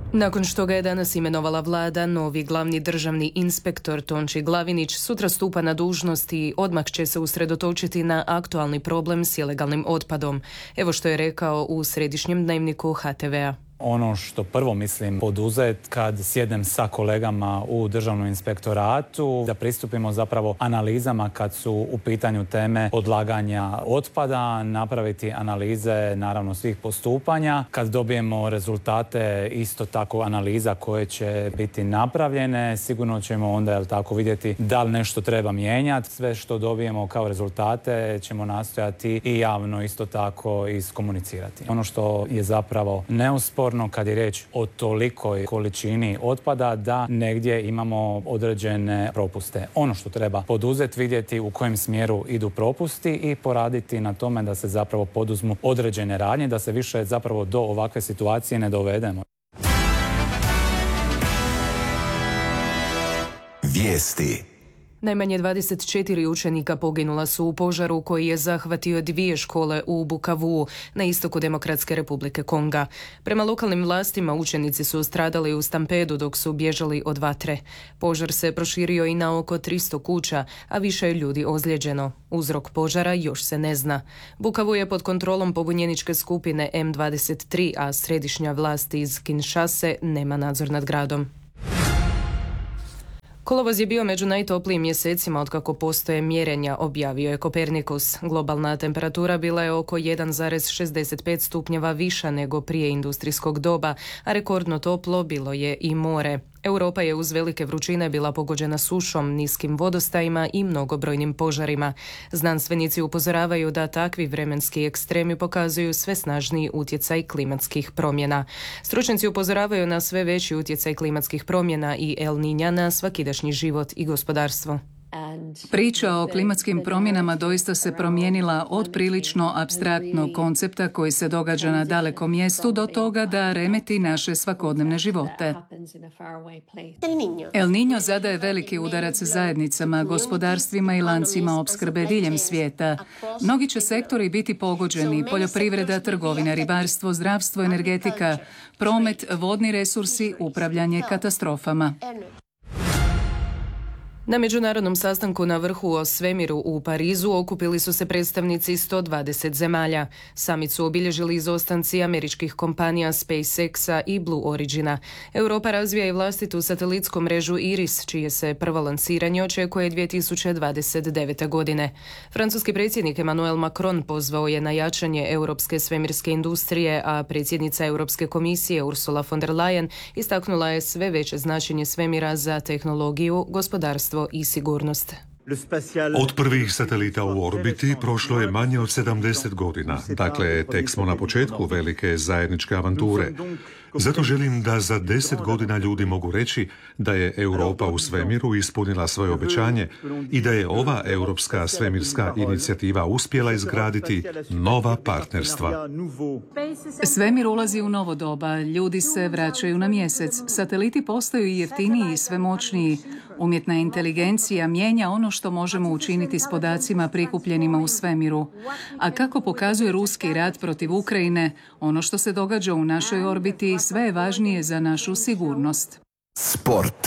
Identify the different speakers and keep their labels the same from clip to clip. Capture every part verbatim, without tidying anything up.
Speaker 1: Nakon što ga je danas imenovala vlada, novi glavni državni inspektor Tonči Glavinić sutra stupa na dužnost i odmah će se usredotočiti na aktualni problem s ilegalnim otpadom. Evo što je rekao u središnjem dnevniku ha te vea.
Speaker 2: Ono što prvo mislim poduzet kad sjednem sa kolegama u državnom inspektoratu, da pristupimo zapravo analizama kad su u pitanju teme odlaganja otpada, napraviti analize naravno svih postupanja. Kad dobijemo rezultate isto tako analiza koje će biti napravljene, sigurno ćemo onda jel tako vidjeti da li nešto treba mijenjati. Sve što dobijemo kao rezultate ćemo nastojati i javno isto tako iskomunicirati. Ono što je zapravo neosporno kad je riječ o tolikoj količini otpada da negdje imamo određene propuste. Ono što treba poduzeti, vidjeti u kojem smjeru idu propusti i poraditi na tome da se zapravo poduzmu određene radnje, da se više zapravo do ovakve situacije ne dovedemo.
Speaker 3: Vijesti.
Speaker 1: Najmanje dvadeset četiri učenika poginula su u požaru koji je zahvatio dvije škole u Bukavuu na istoku Demokratske Republike Konga. Prema lokalnim vlastima učenici su stradali u stampedu dok su bježali od vatre. Požar se proširio i na oko tristo kuća, a više je ljudi ozlijeđeno. Uzrok požara još se ne zna. Bukavu je pod kontrolom pobunjeničke skupine em dvadeset tri, a središnja vlast iz Kinshase nema nadzor nad gradom. Kolovoz je bio među najtoplijim mjesecima otkako postoje mjerenja, objavio je Kopernikus. Globalna temperatura bila je oko jedan zarez šezdeset pet stupnjeva viša nego prije industrijskog doba, a rekordno toplo bilo je i more. Europa je uz velike vrućine bila pogođena sušom, niskim vodostajima i mnogobrojnim požarima. Znanstvenici upozoravaju da takvi vremenski ekstremi pokazuju sve snažniji utjecaj klimatskih promjena. Stručnjaci upozoravaju na sve veći utjecaj klimatskih promjena i El Niña na svakidašnji život i gospodarstvo.
Speaker 4: Priča o klimatskim promjenama doista se promijenila od prilično apstraktnog koncepta koji se događa na dalekom mjestu do toga da remeti naše svakodnevne živote. El Niño zadaje veliki udarac zajednicama, gospodarstvima i lancima opskrbe diljem svijeta. Mnogi će sektori biti pogođeni: poljoprivreda, trgovina, ribarstvo, zdravstvo, energetika, promet, vodni resursi, upravljanje katastrofama.
Speaker 1: Na međunarodnom sastanku na vrhu o svemiru u Parizu okupili su se predstavnici sto dvadeset zemalja. Summit su obilježili izostanci američkih kompanija SpaceX-a i Blue Origina. Europa razvija i vlastitu satelitsku mrežu Iris, čije se prvo lansiranje očekuje dvije tisuće dvadeset devete. godine. Francuski predsjednik Emmanuel Macron pozvao je na jačanje europske svemirske industrije, a predsjednica Europske komisije Ursula von der Leyen istaknula je sve veće značenje svemira za tehnologiju, gospodarstvo i sigurnost.
Speaker 5: Od prvih satelita u orbiti prošlo je manje od sedamdeset godina. Dakle, tek smo na početku velike zajedničke avanture. Zato želim da za deset godina ljudi mogu reći da je Europa u svemiru ispunila svoje obećanje i da je ova europska svemirska inicijativa uspjela izgraditi nova partnerstva.
Speaker 4: Svemir ulazi u novo doba, ljudi se vraćaju na mjesec, sateliti postaju jeftiniji i sve moćniji. Umjetna inteligencija mijenja ono što možemo učiniti s podacima prikupljenima u svemiru. A kako pokazuje ruski rat protiv Ukrajine, ono što se događa u našoj orbiti sve je važnije za našu sigurnost.
Speaker 3: Sport.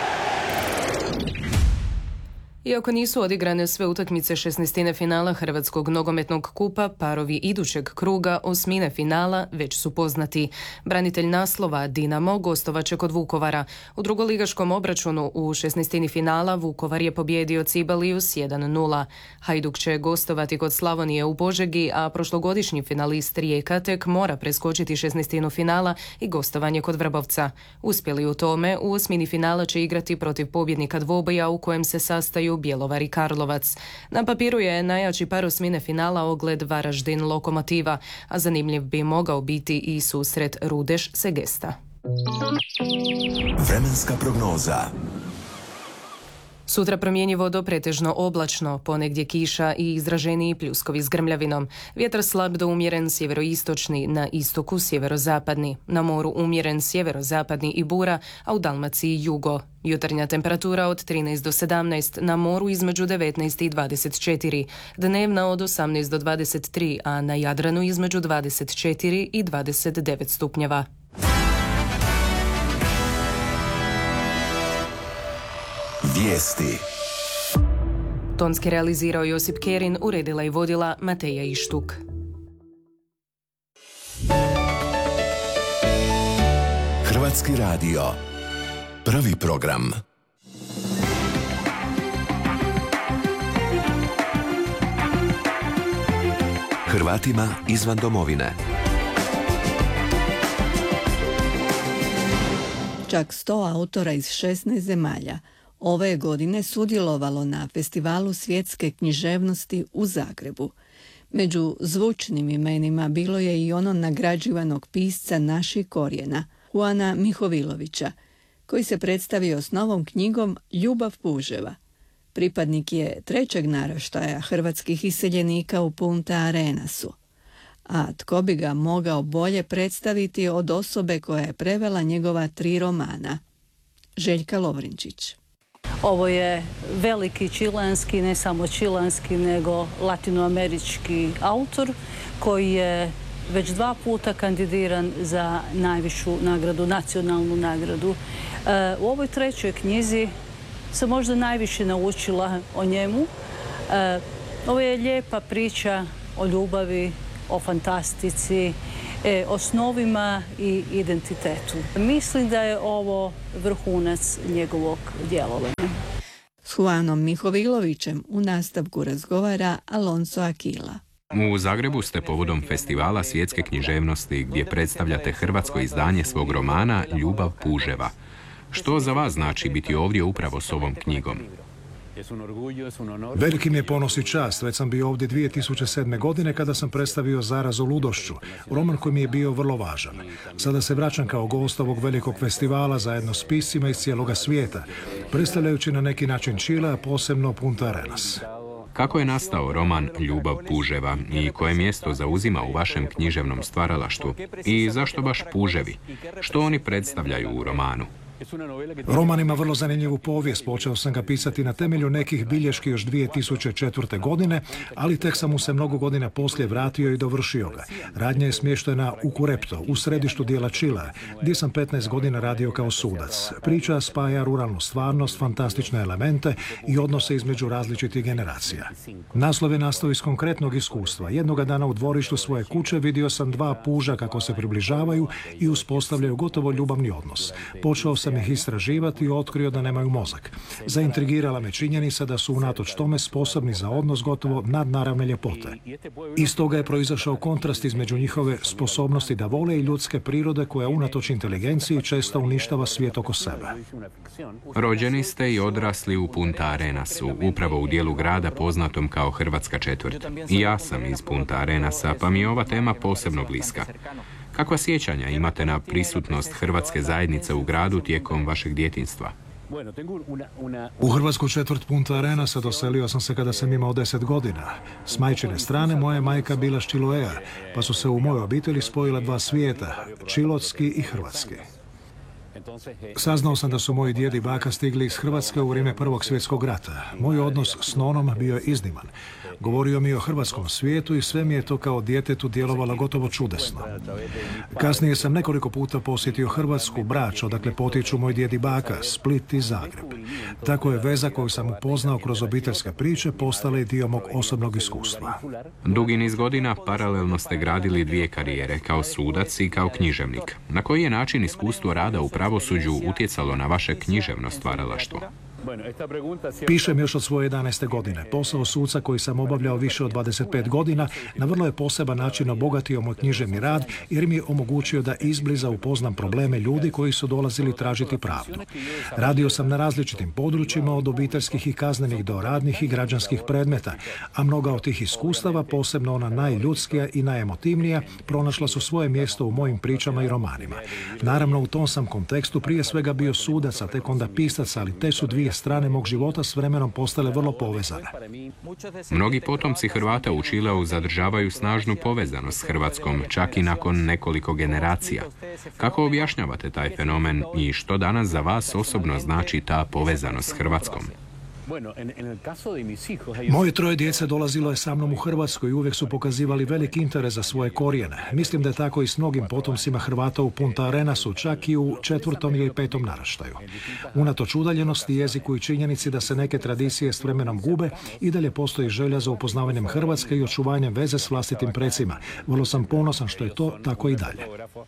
Speaker 1: Iako nisu odigrane sve utakmice šesnaestine finala Hrvatskog nogometnog kupa, parovi idućeg kruga osmine finala već su poznati. Branitelj naslova Dinamo gostovaće kod Vukovara. U drugoligaškom obračunu u šesnaestini finala Vukovar je pobijedio Cibaliju s jedan nula. Hajduk će gostovati kod Slavonije u Požegi, a prošlogodišnji finalist Rijeka tek mora preskočiti šesnaestinu finala i gostovanje kod Vrbovca. Uspjeli u tome, u osmini finala će igrati protiv pobjednika dvoboja u kojem se sastaju Bjelovar i Karlovac. Na papiru je najjači par osmine finala ogled Varaždin Lokomotiva, a zanimljiv bi mogao biti i susret Rudeš Segesta.
Speaker 3: Vremenska prognoza.
Speaker 1: Sutra promjenjivo do pretežno oblačno, ponegdje kiša i izraženiji pljuskovi s grmljavinom. Vjetar slab do umjeren sjeveroistočni, na istoku sjeverozapadni. Na moru umjeren sjeverozapadni i bura, a u Dalmaciji jugo. Jutarnja temperatura od trinaest do sedamnaest, na moru između devetnaest i dvadeset četiri. Dnevna od osamnaest do dvadeset tri, a na Jadranu između dvadeset četiri i dvadeset devet stupnjeva.
Speaker 3: Vijesti.
Speaker 1: Tonski realizirao Josip Kerin, uredila i vodila Mateja Ištuk.
Speaker 3: Hrvatski radio. Prvi program. Hrvatima izvan domovine.
Speaker 6: Čak sto autora iz šesnaest zemalja ove je godine sudjelovalo na Festivalu svjetske književnosti u Zagrebu. Među zvučnim imenima bilo je i ono nagrađivanog pisca naših korijena, Juana Mihovilovića, koji se predstavio s novom knjigom Ljubav puževa. Pripadnik je trećeg naraštaja hrvatskih iseljenika u Punta Arenasu. A tko bi ga mogao bolje predstaviti od osobe koja je prevela njegova tri romana? Željka Lovrinčić.
Speaker 7: Ovo je veliki čilanski, ne samo čilanski, nego latinoamerički autor koji je već dva puta kandidiran za najvišu nagradu, nacionalnu nagradu. E, u ovoj trećoj knjizi sam možda najviše naučila o njemu. E, ovo je lijepa priča o ljubavi, o fantastici, e, o snovima i identitetu. Mislim da je ovo vrhunac njegovog djelovanja.
Speaker 6: S Juanom Mihovilovićem u nastavku razgovara Alonso Aquila.
Speaker 8: U Zagrebu ste povodom festivala svjetske književnosti gdje predstavljate hrvatsko izdanje svog romana Ljubav puževa. Što za vas znači biti ovdje upravo s ovom knjigom?
Speaker 9: Veliki mi je ponos i čast. Već sam bio ovdje dvije tisuće sedme. godine kada sam predstavio Zarazu ludošću, roman koji mi je bio vrlo važan. Sada se vraćam kao gost ovog velikog festivala zajedno s piscima iz cijeloga svijeta, predstavljajući na neki način Čile, a posebno Punta Arenas.
Speaker 8: Kako je nastao roman Ljubav puževa i koje mjesto zauzima u vašem književnom stvaralaštvu? I zašto baš puževi? Što oni predstavljaju u romanu?
Speaker 9: Roman ima vrlo zanimljivu povijest. Počeo sam ga pisati na temelju nekih bilješki još dvije tisuće četvrte. godine, ali tek sam mu se mnogo godina poslije vratio i dovršio ga. Radnja je smještena u Kurepto, u središtu dijela Čilea, gdje sam petnaest godina radio kao sudac. Priča spaja ruralnu stvarnost, fantastične elemente i odnose između različitih generacija. Naslov je nastao iz konkretnog iskustva. Jednoga dana u dvorištu svoje kuće vidio sam dva puža kako se približavaju i uspostavljaju gotovo ljubavni odnos. Počeo sam ih istraživati i otkrio da nemaju mozak. Zaintrigirala me činjenica da su unatoč tome sposobni za odnos gotovo nadnaravne ljepote. Iz toga je proizašao kontrast između njihove sposobnosti da vole i ljudske prirode koja unatoč inteligenciji često uništava svijet oko sebe.
Speaker 8: Rođeni ste i odrasli u Punta Arenasu, upravo u dijelu grada poznatom kao Hrvatska četvrt. I ja sam iz Punta Arenasa, pa mi je ova tema posebno bliska. Kakva sjećanja imate na prisutnost hrvatske zajednice u gradu tijekom vašeg djetinjstva?
Speaker 9: U Hrvatsku četvrt Punta Arenasa doselio sam se kada sam imao deset godina. S majčine strane moja majka bila s Čiloea, pa su se u mojoj obitelji spojila dva svijeta, čilotski i hrvatski. Saznao sam da su moji djed i baka stigli iz Hrvatske u vrijeme Prvog svjetskog rata. Moj odnos s nonom bio je izniman. Govorio mi o hrvatskom svijetu i sve mi je to kao djetetu djelovalo gotovo čudesno. Kasnije sam nekoliko puta posjetio Hrvatsku, Brač, odakle potiču moj djed i baka, Split i Zagreb. Tako je veza koju sam upoznao kroz obiteljske priče postala i dio mog osobnog iskustva.
Speaker 8: Dugi niz godina paralelno ste gradili dvije karijere, kao sudac i kao književnik. Na koji je način iskustvo rada u pravosuđu utjecalo na vaše književno stvaralaštvo?
Speaker 9: Pišem još od svoje jedanaeste. godine. Posao suca koji sam obavljao više od dvadeset pet godina na vrlo je poseban način obogatio moj književni rad jer mi je omogućio da izbliza upoznam probleme ljudi koji su dolazili tražiti pravdu. Radio sam na različitim područjima od obiteljskih i kaznenih do radnih i građanskih predmeta, a mnoga od tih iskustava, posebno ona najljudskija i najemotivnija, pronašla su svoje mjesto u mojim pričama i romanima. Naravno, u tom sam kontekstu prije svega bio sudac, a tek onda pisac, ali te su dvije strane mog života s vremenom postale vrlo povezane.
Speaker 8: Mnogi potomci Hrvata u Čileu zadržavaju snažnu povezanost s Hrvatskom, čak i nakon nekoliko generacija. Kako objašnjavate taj fenomen i što danas za vas osobno znači ta povezanost s Hrvatskom?
Speaker 9: Moje troje djece dolazilo je sa mnom u Hrvatsku i uvijek su pokazivali velik interes za svoje korijene. Mislim da je tako i s mnogim potomcima Hrvata u Punta Arenasu, čak i u četvrtom ili petom naraštaju. Unatoč udaljenosti, jeziku i činjenici da se neke tradicije s vremenom gube, i dalje postoji želja za upoznavanjem Hrvatske i očuvanjem veze s vlastitim precima. Vrlo sam ponosan što je to tako i dalje.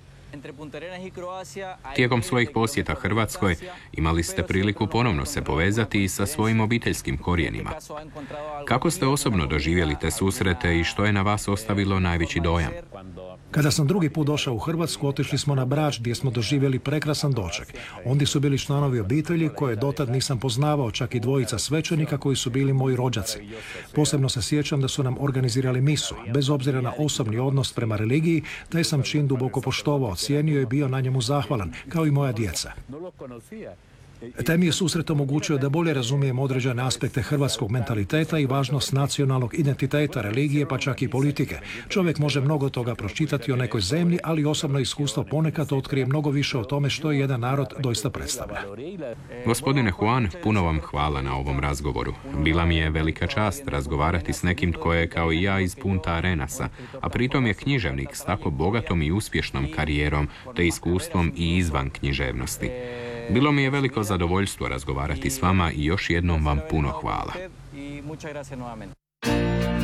Speaker 8: Tijekom svojih posjeta Hrvatskoj imali ste priliku ponovno se povezati i sa svojim obiteljskim korijenima. Kako ste osobno doživjeli te susrete i što je na vas ostavilo najveći dojam?
Speaker 9: Kada sam drugi put došao u Hrvatsku, otišli smo na Brač gdje smo doživjeli prekrasan doček. Ondje su bili članovi obitelji koje dotad nisam poznavao, čak i dvojica svećenika koji su bili moji rođaci. Posebno se sjećam da su nam organizirali misu. Bez obzira na osobni odnos prema religiji, taj sam čin duboko poštovao, cijenio i bio na njemu zahvalan, kao i moja djeca. Taj mi je susret omogućio da bolje razumijem određene aspekte hrvatskog mentaliteta i važnost nacionalnog identiteta, religije, pa čak i politike. Čovjek može mnogo toga pročitati o nekoj zemlji, ali osobno iskustvo ponekad otkrije mnogo više o tome što je jedan narod doista predstavlja.
Speaker 8: Gospodine Juan, puno vam hvala na ovom razgovoru. Bila mi je velika čast razgovarati s nekim tko je kao i ja iz Punta Arenasa, a pritom je književnik s tako bogatom i uspješnom karijerom te iskustvom i izvan književnosti. Bilo mi je veliko zadovoljstvo razgovarati s vama i još jednom vam puno hvala.